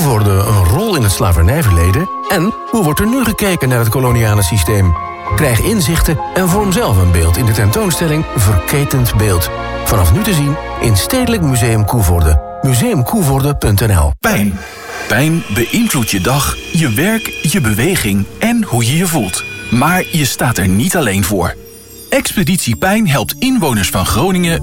Koevoorde een rol in het slavernijverleden? En hoe wordt er nu gekeken naar het koloniale systeem? Krijg inzichten en vorm zelf een beeld in de tentoonstelling Verketend Beeld. Vanaf nu te zien in Stedelijk Museum Koevoorde. museumkoevoorde.nl. Pijn. Pijn beïnvloedt je dag, je werk, je beweging en hoe je je voelt. Maar je staat er niet alleen voor. Expeditie Pijn helpt inwoners van Groningen